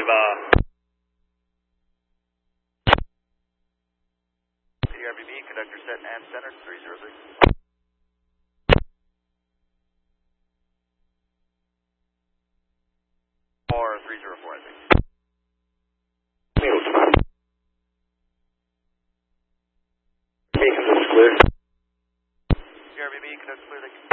PRVB, conductor set and center, 303. Or 304, I think. PRVB, conductor clear.